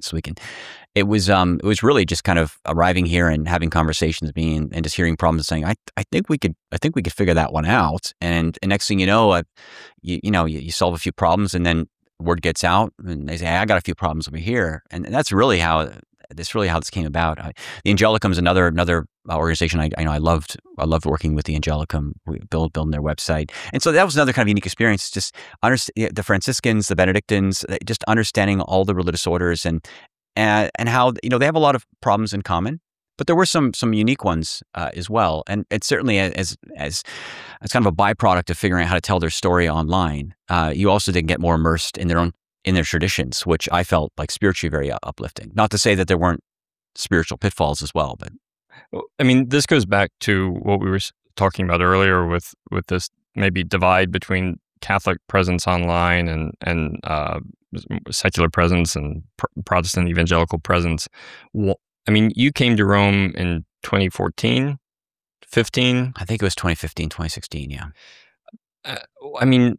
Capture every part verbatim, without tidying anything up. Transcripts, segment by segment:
experience. We can. It was um it was really just kind of arriving here and having conversations, being and just hearing problems, and saying, I I think we could I think we could figure that one out. And, and next thing you know, uh, you you know you, you solve a few problems, and then word gets out, and they say, hey, I got a few problems over here, and, and that's really how that's really how this came about. I, the Angelicum is another another organization I, I know I loved. I loved working with the Angelicum, build building their website, and so that was another kind of unique experience. Just understand the Franciscans, the Benedictines, just understanding all the religious orders and and and how you know they have a lot of problems in common, but there were some some unique ones uh, as well. And it's certainly as as as kind of a byproduct of figuring out how to tell their story online. Uh, you also did get more immersed in their own in their traditions, which I felt like spiritually very uplifting. Not to say that there weren't spiritual pitfalls as well, but well, I mean, this goes back to what we were talking about earlier with with this maybe divide between Catholic presence online and and uh, secular presence and pr- Protestant evangelical presence. Well, I mean, you came to Rome in twenty fourteen, fifteen? I think it was twenty fifteen, twenty sixteen, yeah. Uh, I mean,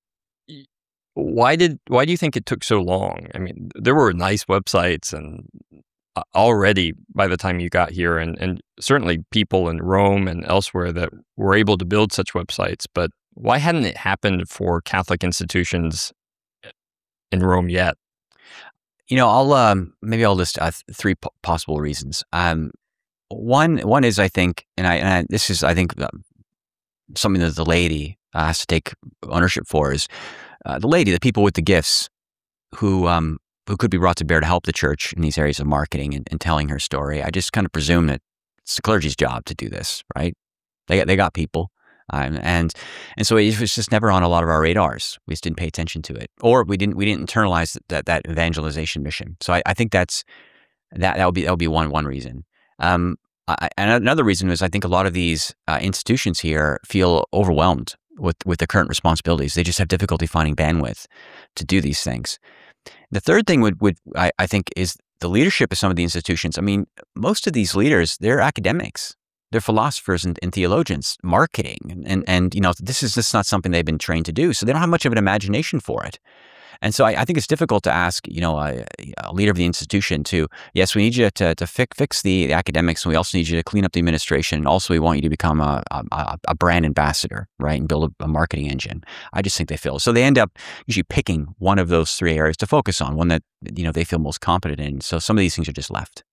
why did why do you think it took so long? I mean, there were nice websites and uh, already by the time you got here, and, and certainly people in Rome and elsewhere that were able to build such websites, but why hadn't it happened for Catholic institutions in Rome yet? You know, I'll um, maybe I'll list uh, th- three p- possible reasons. Um, one one is I think, and I, and I this is I think uh, something that the laity uh, has to take ownership for is uh, the laity, the people with the gifts, who um, who could be brought to bear to help the church in these areas of marketing and, and telling her story. I just kind of presume that it's the clergy's job to do this, right? They they got people. Um, and and so it was just never on a lot of our radars. We just didn't pay attention to it, or we didn't we didn't internalize that that evangelization mission. So I, I think that's that that would be that would be one one reason. Um, I, and another reason is I think a lot of these uh, institutions here feel overwhelmed with with the current responsibilities. They just have difficulty finding bandwidth to do these things. The third thing would would I, I think is the leadership of some of the institutions. I mean, most of these leaders, they're academics. They're philosophers and, and theologians, marketing, and and you know this is just not something they've been trained to do, so they don't have much of an imagination for it. And so I, I think it's difficult to ask you know a, a leader of the institution to yes, we need you to to fix fix the, the academics, and we also need you to clean up the administration, and also we want you to become a a, a brand ambassador, right, and build a, a marketing engine. I just think they fail. So they end up usually picking one of those three areas to focus on, one that you know they feel most competent in. So some of these things are just left.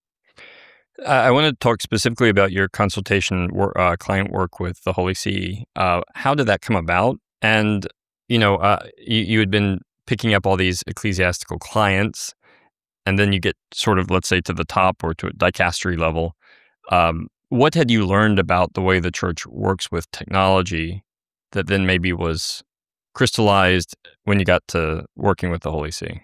I want to talk specifically about your consultation wor- uh, client work with the Holy See. Uh, how did that come about? And, you know, uh, you, you had been picking up all these ecclesiastical clients, and then you get sort of, let's say, to the top or to a dicastery level. Um, what had you learned about the way the church works with technology that then maybe was crystallized when you got to working with the Holy See?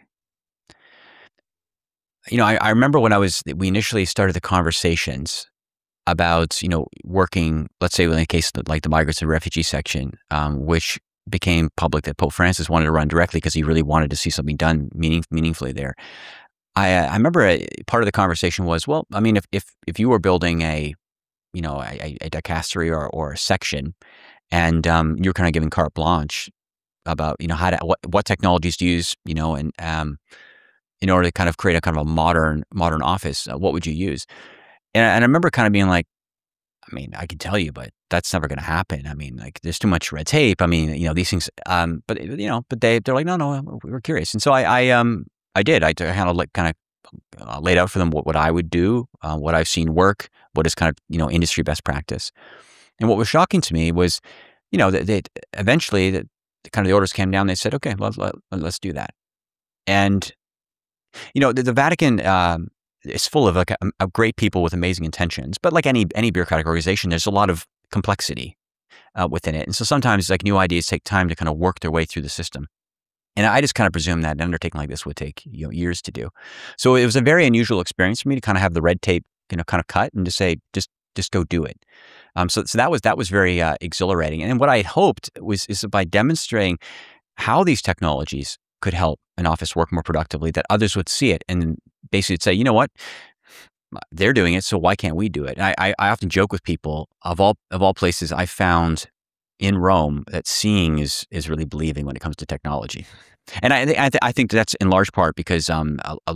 You know, I, I remember when I was, we initially started the conversations about, you know, working, let's say in the case of like the migrants and refugee section, um, which became public that Pope Francis wanted to run directly because he really wanted to see something done meaning, meaningfully there. I, I remember a, part of the conversation was, well, I mean, if if, if you were building a, you know, a, a dicastery or, or a section, and um, you're kind of giving carte blanche about, you know, how to, what, what technologies to use, you know, and, um, in order to kind of create a kind of a modern modern office, uh, what would you use? And, and I remember kind of being like, I mean, I can tell you, but that's never going to happen. I mean, like, there's too much red tape. I mean, you know, these things. Um, but you know, but they they're like, no, no, we were curious, and so I I um I did. I kind of like kind of uh, laid out for them what, what I would do, uh, what I've seen work, what is kind of you know industry best practice. And what was shocking to me was, you know, that they, eventually that kind of the orders came down. They said, okay, well, let, let's do that, and. You know, the, the Vatican um, is full of like a, a great people with amazing intentions, but like any any bureaucratic organization, there's a lot of complexity uh, within it, and so sometimes like new ideas take time to kind of work their way through the system. And I just kind of presumed that an undertaking like this would take you know years to do. So it was a very unusual experience for me to kind of have the red tape, you know, kind of cut and to say just just go do it. Um, so so that was that was very uh, exhilarating. And what I had hoped was is by demonstrating how these technologies could help an office work more productively, that others would see it and basically say, you know what, they're doing it, so why can't we do it? And I, I often joke with people, of all of all places, I found in Rome that seeing is is really believing when it comes to technology. And I, I, th- I think that's in large part because um, a, a